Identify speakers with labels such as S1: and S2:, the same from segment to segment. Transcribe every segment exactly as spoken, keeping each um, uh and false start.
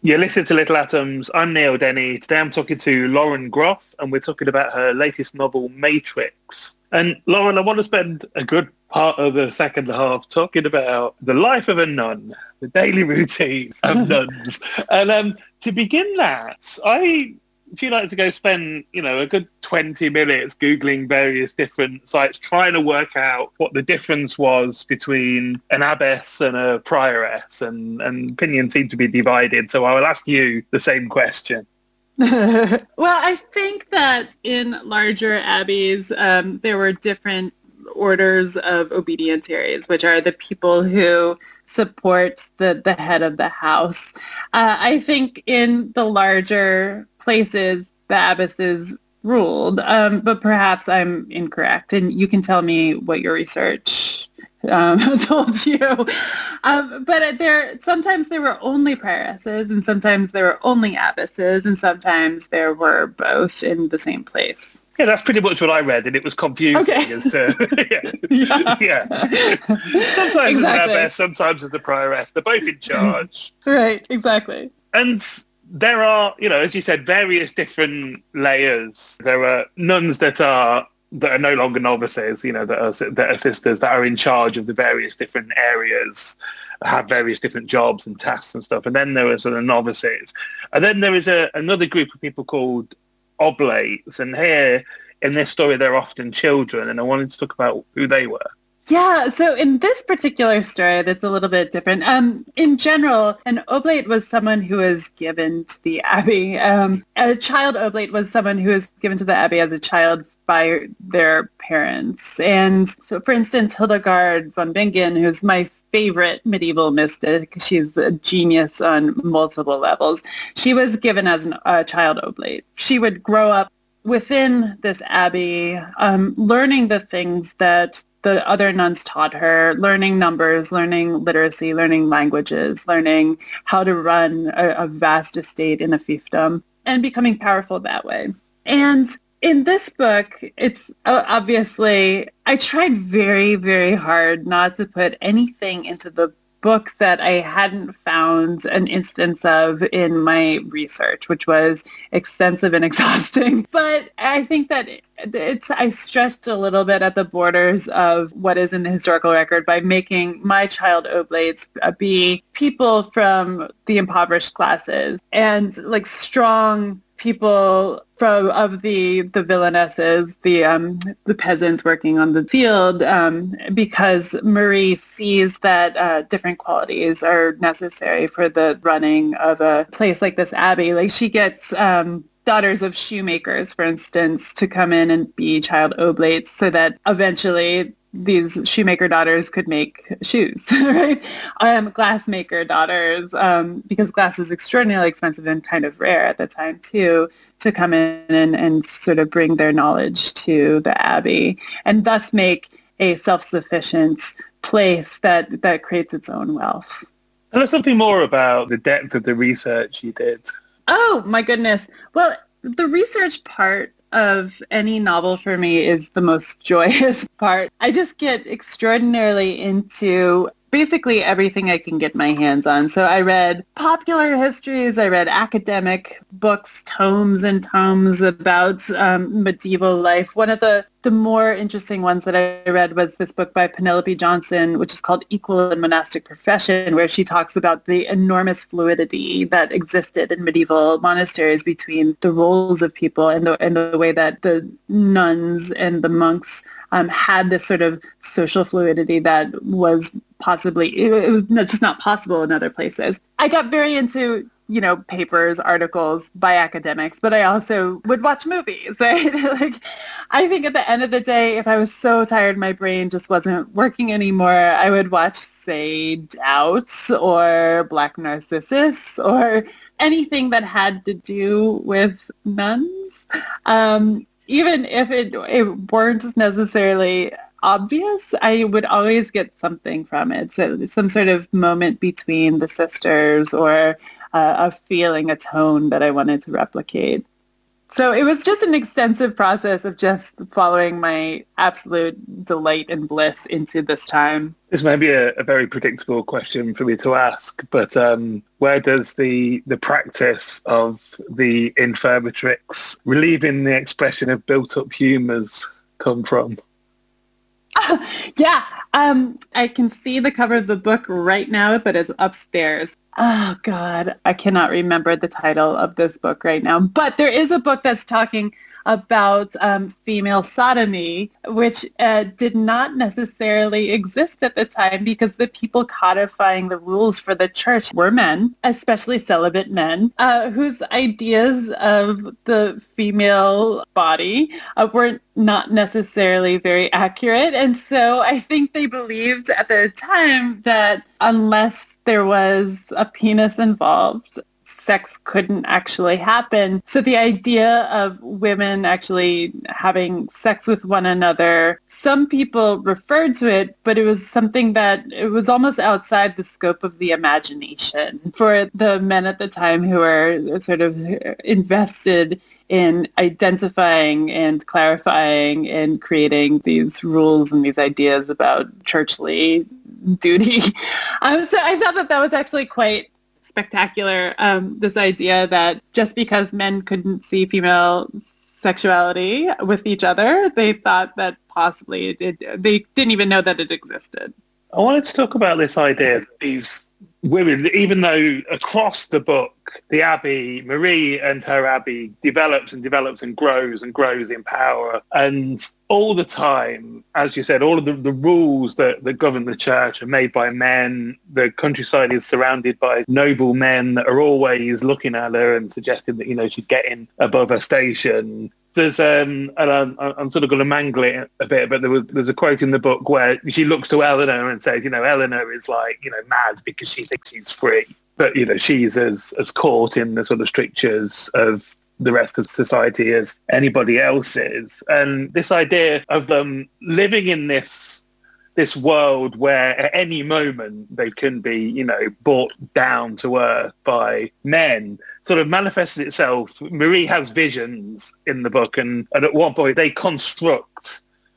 S1: You're listening to Little Atoms. I'm Neil Denny. Today I'm talking to Lauren Groff, and we're talking about her latest novel, Matrix. And Lauren, I want to spend a good part of the second half talking about the life of a nun, the daily routine of nuns. And um, to begin that, I do like to go spend, you know, a good twenty minutes Googling various different sites, trying to work out what the difference was between an abbess and a prioress, and, and opinions seem to be divided. So I will ask you the same question.
S2: Well, I think that in larger abbeys, um, there were different orders of obedientaries, which are the people who support the, the head of the house. Uh, I think in the larger places, the abbesses ruled, um, but perhaps I'm incorrect, and you can tell me what your research um, told you. Um, but there, sometimes there were only prioresses, and sometimes there were only abbesses, and sometimes there were both in the same place.
S1: Yeah, that's pretty much what I read, and it was confusing
S2: Okay.
S1: as to, yeah. yeah. Sometimes
S2: Exactly.
S1: it's an abbess, sometimes it's a prioress. They're both in charge.
S2: Right, exactly.
S1: And there are, you know, as you said, various different layers. There are nuns that are that are no longer novices, you know, that are, that are sisters that are in charge of the various different areas, have various different jobs and tasks and stuff. And then there are sort of novices. And then there is a, another group of people called oblates, and here in this story they're often children, and I wanted to talk about who they were.
S2: Yeah, so in this particular story that's a little bit different. Um, in general, an oblate was someone who was given to the abbey. Um, a child oblate was someone who was given to the abbey as a child by their parents. And so, for instance, Hildegard von Bingen, who's my favorite medieval mystic, she's a genius on multiple levels. She was given as a uh, child oblate. She would grow up within this abbey, um, learning the things that the other nuns taught her, learning numbers, learning literacy, learning languages, learning how to run a, a vast estate in a fiefdom, and becoming powerful that way. And in this book, it's uh, obviously, I tried very, very hard not to put anything into the book that I hadn't found an instance of in my research, which was extensive and exhausting. But I think that it's, I stretched a little bit at the borders of what is in the historical record by making my child oblates be people from the impoverished classes and like strong people from of the the villainesses, the um, the peasants working on the field, um, because Marie sees that uh, different qualities are necessary for the running of a place like this abbey. Like she gets um, daughters of shoemakers, for instance, to come in and be child oblates, so that eventually these shoemaker daughters could make shoes, right? Um, glassmaker daughters, um, because glass is extraordinarily expensive and kind of rare at the time too, to come in and, and sort of bring their knowledge to the abbey and thus make a self-sufficient place that, that creates its own wealth.
S1: Tell us something more about the depth of the research you did.
S2: Oh, my goodness. Well, the research part of any novel for me is the most joyous part. I just get extraordinarily into basically everything I can get my hands on. So I read popular histories, I read academic books, tomes and tomes about um, medieval life. One of the, the more interesting ones that I read was this book by Penelope Johnson, which is called Equal in Monastic Profession, where she talks about the enormous fluidity that existed in medieval monasteries between the roles of people and the, and the way that the nuns and the monks Um, had this sort of social fluidity that was possibly, it was just not possible in other places. I got very into, you know, papers, articles by academics, but I also would watch movies, right? Like, I think at the end of the day, if I was so tired my brain just wasn't working anymore, I would watch, say, Doubt or Black Narcissus or anything that had to do with nuns. Um, Even if it, it weren't necessarily obvious, I would always get something from it. So some sort of moment between the sisters or uh, a feeling, a tone that I wanted to replicate. So it was just an extensive process of just following my absolute delight and bliss into this time.
S1: This may be a, a very predictable question for me to ask, but um, where does the, the practice of the infirmatrix, relieving the expression of built-up humours, come from?
S2: yeah, um, I can see the cover of the book right now, but it's upstairs. Oh, God, I cannot remember the title of this book right now. But there is a book that's talking about um, female sodomy, which uh, did not necessarily exist at the time because the people codifying the rules for the church were men, especially celibate men, uh, whose ideas of the female body uh, were not necessarily very accurate. And so I think they believed at the time that unless there was a penis involved, sex couldn't actually happen. So the idea of women actually having sex with one another, some people referred to it, but it was something that it was almost outside the scope of the imagination for the men at the time who were sort of invested in identifying and clarifying and creating these rules and these ideas about churchly duty. Um, so I thought that that was actually quite spectacular, um, this idea that just because men couldn't see female sexuality with each other, they thought that possibly it, it, they didn't even know that it existed.
S1: I wanted to talk about this idea that these women, even though across the book, the Abbey, Marie and her Abbey develops and develops and grows and grows in power. And all the time, as you said, all of the, the rules that, that govern the church are made by men. The countryside is surrounded by noble men that are always looking at her and suggesting that, you know, she's getting above her station. There's, um, and I'm, I'm sort of going to mangle it a bit, but there was, there's a quote in the book where she looks to Eleanor and says, you know, Eleanor is like, you know, mad because she thinks she's free. But, you know, she's as, as caught in the sort of strictures of the rest of society as anybody else is. And this idea of them um, living in this this world where at any moment they can be, you know, brought down to earth by men sort of manifests itself. Marie has visions in the book, and, and at one point they construct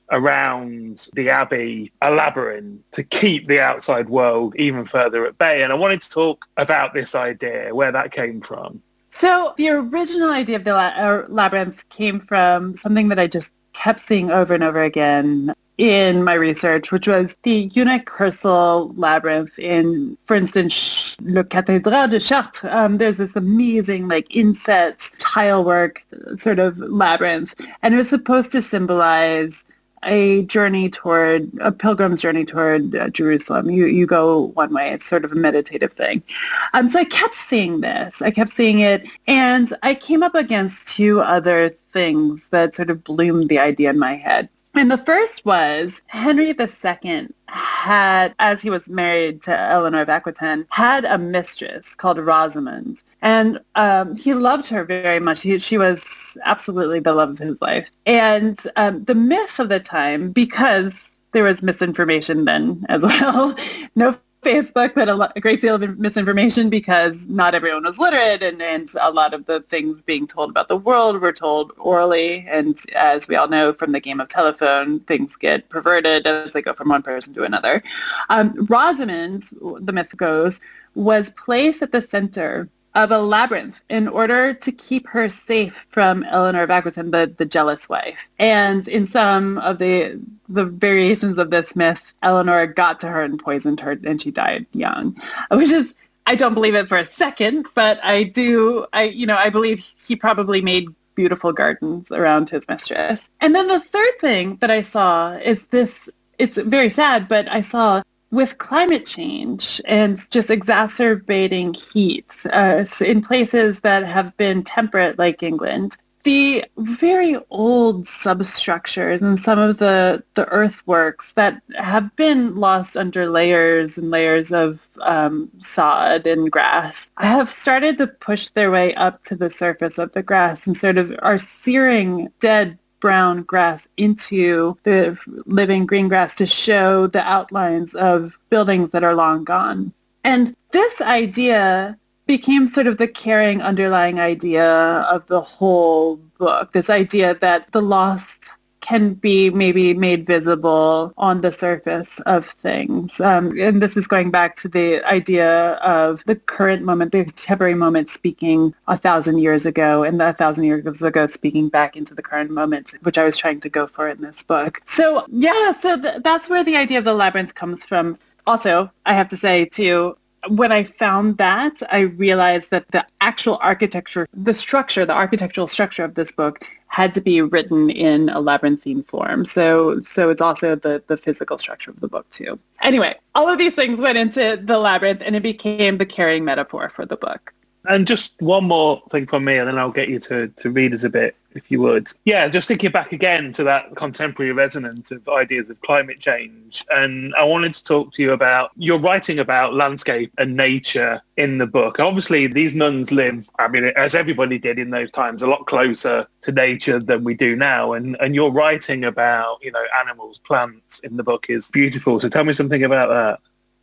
S1: around the Abbey a labyrinth to keep the outside world even further at bay. And I wanted to talk about this idea, where that came from.
S2: So the original idea of the la- uh, labyrinth came from something that I just kept seeing over and over again in my research, which was the unicursal labyrinth in, for instance, Le Cathédrale de Chartres. Um, there's this amazing, like, inset tile work sort of labyrinth, and it was supposed to symbolize a journey toward, a pilgrim's journey toward uh, Jerusalem. You you go one way. It's sort of a meditative thing. Um, so I kept seeing this. I kept seeing it. And I came up against two other things that sort of bloomed the idea in my head. And the first was Henry the Second had, as he was married to Eleanor of Aquitaine, had a mistress called Rosamond. And um, he loved her very much. He, she was absolutely the love of his life. And um, the myth of the time, because there was misinformation then as well, no Facebook, but a, lot, a great deal of misinformation because not everyone was literate, and, and a lot of the things being told about the world were told orally. And as we all know from the game of telephone, things get perverted as they go from one person to another. Um, Rosamond, the myth goes, was placed at the center of a labyrinth in order to keep her safe from Eleanor of Aquitaine, the, the jealous wife. And in some of the the variations of this myth, Eleanor got to her and poisoned her, and she died young, which is, I don't believe it for a second, but I do, I you know, I believe he probably made beautiful gardens around his mistress. And then the third thing that I saw is this, it's very sad, but I saw with climate change and just exacerbating heat uh, in places that have been temperate like England, the very old substructures and some of the, the earthworks that have been lost under layers and layers of um, sod and grass have started to push their way up to the surface of the grass and sort of are searing dead brown grass into the living green grass to show the outlines of buildings that are long gone. And this idea became sort of the carrying underlying idea of the whole book, this idea that the lost can be maybe made visible on the surface of things. Um, and this is going back to the idea of the current moment, the contemporary moment speaking a thousand years ago, and the thousand years ago speaking back into the current moment, which I was trying to go for in this book. So yeah, so th- that's where the idea of the labyrinth comes from. Also, I have to say too, when I found that, I realized that the actual architecture, the structure, the architectural structure of this book had to be written in a labyrinthine form. So so it's also the, the physical structure of the book too. Anyway, all of these things went into the labyrinth and it became the carrying metaphor for the book.
S1: And just one more thing from me, and then I'll get you to, to read us a bit, if you would. Yeah, just thinking back again to that contemporary resonance of ideas of climate change. And I wanted to talk to you about, you're writing about landscape and nature in the book. Obviously, these nuns live, I mean, as everybody did in those times, a lot closer to nature than we do now. And, and you're writing about, you know, animals, plants in the book is beautiful. So tell me something about that.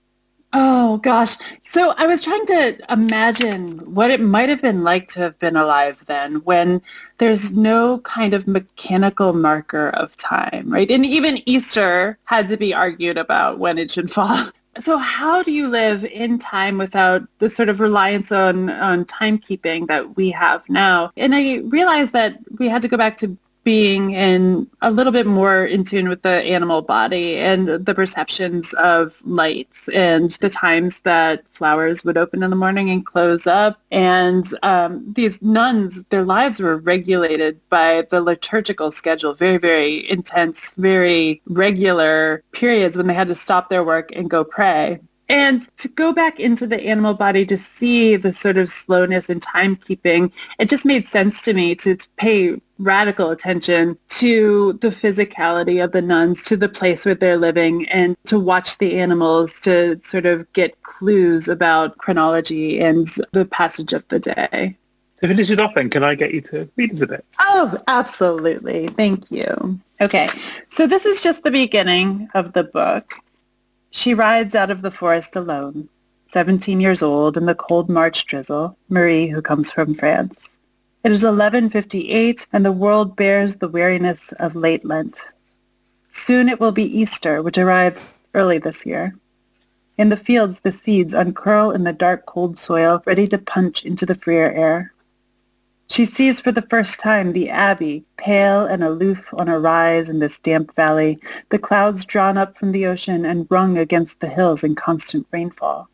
S2: Oh, gosh. So I was trying to imagine what it might have been like to have been alive then when there's no kind of mechanical marker of time, right? And even Easter had to be argued about when it should fall. So how do you live in time without the sort of reliance on, on timekeeping that we have now? And I realized that we had to go back to being in a little bit more in tune with the animal body and the perceptions of lights and the times that flowers would open in the morning and close up. And um, these nuns, their lives were regulated by the liturgical schedule, very, very intense, very regular periods when they had to stop their work and go pray. And to go back into the animal body to see the sort of slowness and timekeeping, it just made sense to me to pay radical attention to the physicality of the nuns, to the place where they're living, and to watch the animals to sort of get clues about chronology and the passage of the day.
S1: To finish it off then, can I get you to read us a bit?
S2: Oh, absolutely. Thank you. Okay, so this is just the beginning of the book. She rides out of the forest alone, seventeen years old in the cold March drizzle, Marie, who comes from France. It is eleven fifty-eight, and the world bears the weariness of late Lent. Soon it will be Easter, which arrives early this year. In the fields, the seeds uncurl in the dark, cold soil, ready to punch into the freer air. She sees for the first time the Abbey, pale and aloof on a rise in this damp valley, the clouds drawn up from the ocean and wrung against the hills in constant rainfall.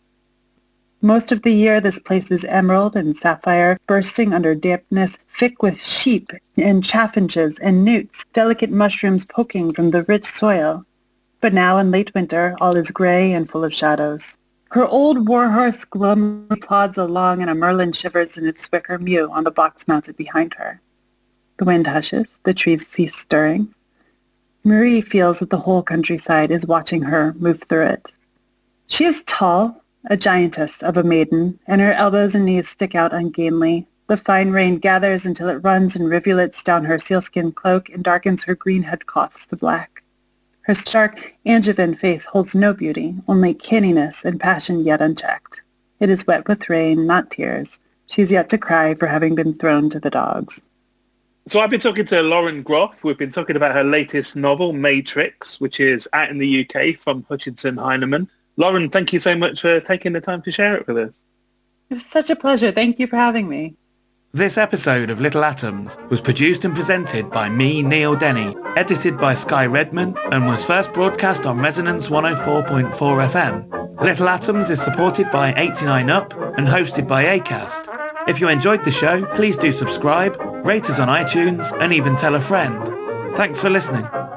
S2: Most of the year this place is emerald and sapphire, bursting under dampness, thick with sheep and chaffinches and newts, delicate mushrooms poking from the rich soil. But now in late winter all is gray and full of shadows. Her old warhorse glumly plods along, and a merlin shivers in its wicker mew on the box mounted behind her. The wind hushes, the trees cease stirring. Marie feels that the whole countryside is watching her move through it. She is tall, a giantess of a maiden, and her elbows and knees stick out ungainly. The fine rain gathers until it runs in rivulets down her sealskin cloak and darkens her green headcloths to black. Her stark, Angevin face holds no beauty, only canniness and passion yet unchecked. It is wet with rain, not tears. She is yet to cry for having been thrown to the dogs.
S1: So I've been talking to Lauren Groff. We've been talking about her latest novel, Matrix, which is out in the U K from Hutchinson Heinemann. Lauren, thank you so much for taking the time to share it with us.
S2: It was such a pleasure. Thank you for having me.
S3: This episode of Little Atoms was produced and presented by me, Neil Denny, edited by Sky Redman, and was first broadcast on Resonance one oh four point four F M. Little Atoms is supported by eighty-nine up and hosted by Acast. If you enjoyed the show, please do subscribe, rate us on iTunes, and even tell a friend. Thanks for listening.